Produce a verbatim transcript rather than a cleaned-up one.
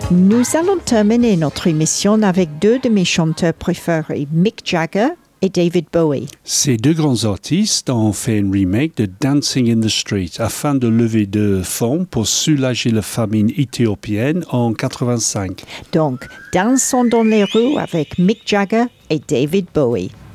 Nous allons terminer notre émission avec deux de mes chanteurs préférés, Mick Jagger et David Bowie. Ces deux grands artistes ont fait un remake de Dancing in the Street afin de lever de fonds pour soulager la famine éthiopienne en quatre-vingt-cinq. Donc, dansons dans les rues avec Mick Jagger et David Bowie.